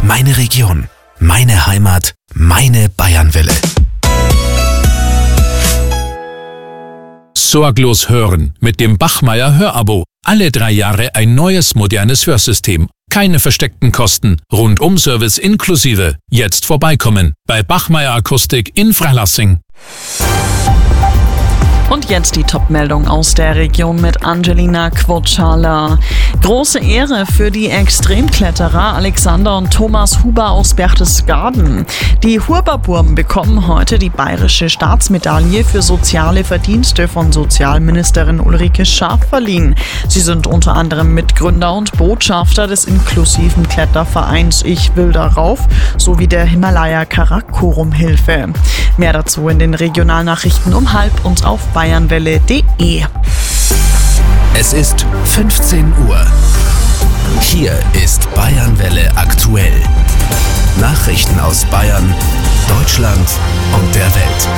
meine Region, meine Heimat, meine Bayernwelle. Sorglos hören mit dem Bachmeier Hörabo. Alle 3 Jahre ein neues, modernes Hörsystem. Keine versteckten Kosten. Rundum-Service inklusive. Jetzt vorbeikommen. Bei Bachmeier Akustik in Freilassing. Und jetzt die Top-Meldung aus der Region mit Angelina Quotschala. Große Ehre für die Extremkletterer Alexander und Thomas Huber aus Berchtesgaden. Die Huberburm bekommen heute die bayerische Staatsmedaille für soziale Verdienste von Sozialministerin Ulrike Schaaf verliehen. Sie sind unter anderem Mitgründer und Botschafter des inklusiven Klettervereins Ich will darauf sowie der Himalaya Karakorum Hilfe. Mehr dazu in den Regionalnachrichten um 12:30 und auf bayernwelle.de. Es ist 15 Uhr. Hier ist Bayernwelle aktuell. Nachrichten aus Bayern, Deutschland und der Welt.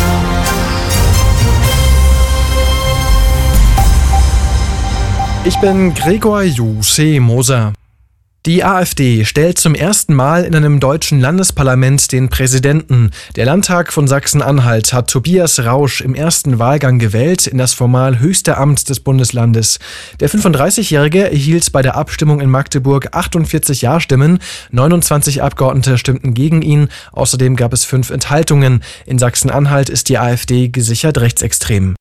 Ich bin Gregor Moser. Die AfD stellt zum ersten Mal in einem deutschen Landesparlament den Präsidenten. Der Landtag von Sachsen-Anhalt hat Tobias Rausch im ersten Wahlgang gewählt in das formal höchste Amt des Bundeslandes. Der 35-Jährige erhielt bei der Abstimmung in Magdeburg 48 Ja-Stimmen, 29 Abgeordnete stimmten gegen ihn, außerdem gab es 5 Enthaltungen. In Sachsen-Anhalt ist die AfD gesichert rechtsextrem.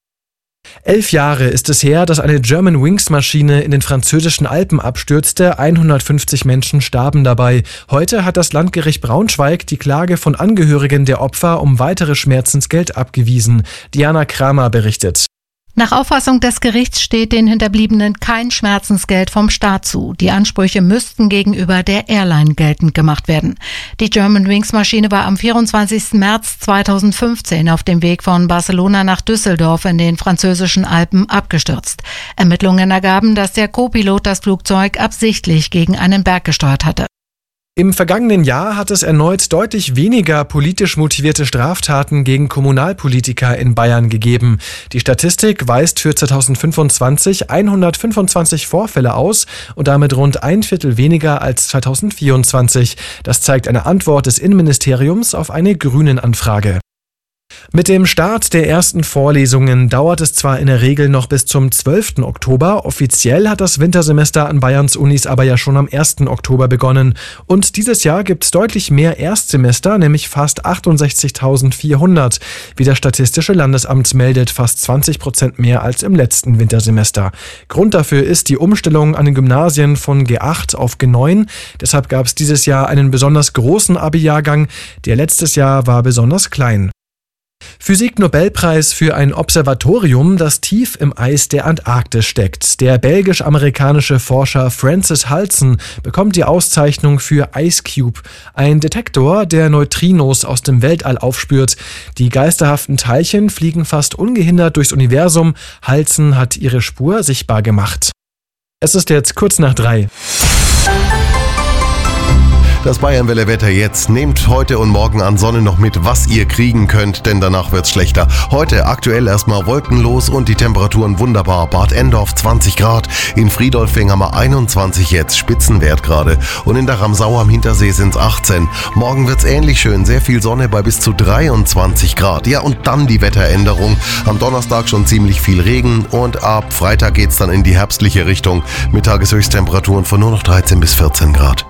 11 Jahre ist es her, dass eine Germanwings-Maschine in den französischen Alpen abstürzte. 150 Menschen starben dabei. Heute hat das Landgericht Braunschweig die Klage von Angehörigen der Opfer um weitere Schmerzensgeld abgewiesen. Diana Kramer berichtet. Nach Auffassung des Gerichts steht den Hinterbliebenen kein Schmerzensgeld vom Staat zu. Die Ansprüche müssten gegenüber der Airline geltend gemacht werden. Die Germanwings-Maschine war am 24. März 2015 auf dem Weg von Barcelona nach Düsseldorf in den französischen Alpen abgestürzt. Ermittlungen ergaben, dass der Co-Pilot das Flugzeug absichtlich gegen einen Berg gesteuert hatte. Im vergangenen Jahr hat es erneut deutlich weniger politisch motivierte Straftaten gegen Kommunalpolitiker in Bayern gegeben. Die Statistik weist für 2025 125 Vorfälle aus und damit rund 1/4 weniger als 2024. Das zeigt eine Antwort des Innenministeriums auf eine Grünen-Anfrage. Mit dem Start der ersten Vorlesungen dauert es zwar in der Regel noch bis zum 12. Oktober, offiziell hat das Wintersemester an Bayerns Unis aber ja schon am 1. Oktober begonnen. Und dieses Jahr gibt es deutlich mehr Erstsemester, nämlich fast 68.400. Wie das Statistische Landesamt meldet, fast 20% mehr als im letzten Wintersemester. Grund dafür ist die Umstellung an den Gymnasien von G8 auf G9. Deshalb gab es dieses Jahr einen besonders großen Abi-Jahrgang, der letztes Jahr war besonders klein. Physik-Nobelpreis für ein Observatorium, das tief im Eis der Antarktis steckt. Der belgisch-amerikanische Forscher Francis Halsen bekommt die Auszeichnung für IceCube, ein Detektor, der Neutrinos aus dem Weltall aufspürt. Die geisterhaften Teilchen fliegen fast ungehindert durchs Universum. Halsen hat ihre Spur sichtbar gemacht. Es ist jetzt kurz nach 3. Das Bayernwelle-Wetter jetzt. Nehmt heute und morgen an Sonne noch mit, was ihr kriegen könnt, denn danach wird's schlechter. Heute aktuell erstmal wolkenlos und die Temperaturen wunderbar. Bad Endorf 20 Grad, in Friedolfing haben wir 21 jetzt, Spitzenwert gerade. Und in der Ramsau am Hintersee sind's 18. Morgen wird's ähnlich schön, sehr viel Sonne bei bis zu 23 Grad. Ja, und dann die Wetteränderung. Am Donnerstag schon ziemlich viel Regen und ab Freitag geht's dann in die herbstliche Richtung mit Tageshöchsttemperaturen von nur noch 13 bis 14 Grad.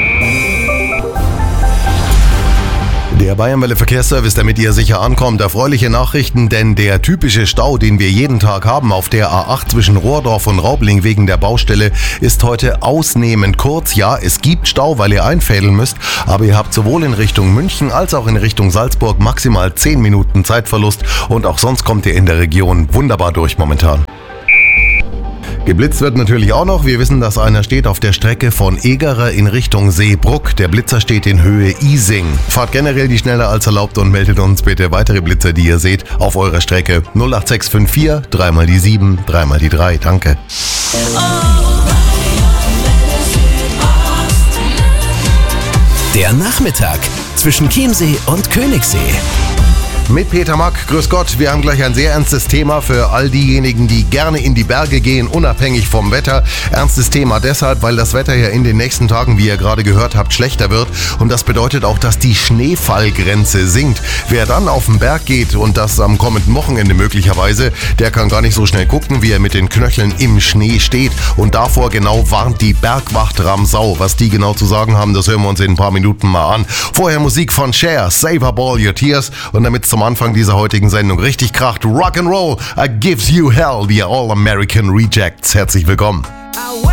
Der Bayernwelle Verkehrsservice, damit ihr sicher ankommt. Erfreuliche Nachrichten, denn der typische Stau, den wir jeden Tag haben auf der A8 zwischen Rohrdorf und Raubling wegen der Baustelle, ist heute ausnehmend kurz. Ja, es gibt Stau, weil ihr einfädeln müsst, aber ihr habt sowohl in Richtung München als auch in Richtung Salzburg maximal 10 Minuten Zeitverlust und auch sonst kommt ihr in der Region wunderbar durch momentan. Geblitzt wird natürlich auch noch. Wir wissen, dass einer steht auf der Strecke von Egerer in Richtung Seebruck. Der Blitzer steht in Höhe Ising. Fahrt generell die schneller als erlaubt und meldet uns bitte weitere Blitzer, die ihr seht, auf eurer Strecke. 08654 3 mal die 7, 3 mal die 3. Danke. Der Nachmittag zwischen Chiemsee und Königssee. Mit Peter Mack. Grüß Gott, wir haben gleich ein sehr ernstes Thema für all diejenigen, die gerne in die Berge gehen, unabhängig vom Wetter. Ernstes Thema deshalb, weil das Wetter ja in den nächsten Tagen, wie ihr gerade gehört habt, schlechter wird. Und das bedeutet auch, dass die Schneefallgrenze sinkt. Wer dann auf den Berg geht und das am kommenden Wochenende möglicherweise, der kann gar nicht so schnell gucken, wie er mit den Knöcheln im Schnee steht. Und davor genau warnt die Bergwacht Ramsau. Was die genau zu sagen haben, das hören wir uns in ein paar Minuten mal an. Vorher Musik von Cher, Save Up All Your Tears. Und damit zum Anfang dieser heutigen Sendung richtig kracht, Rock'n'Roll, I Gives You Hell, die All-American Rejects. Herzlich willkommen.